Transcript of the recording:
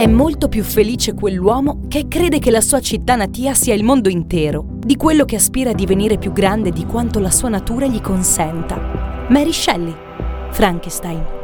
È molto più felice quell'uomo che crede che la sua città natia sia il mondo intero, di quello che aspira a divenire più grande di quanto la sua natura gli consenta. Mary Shelley, Frankenstein.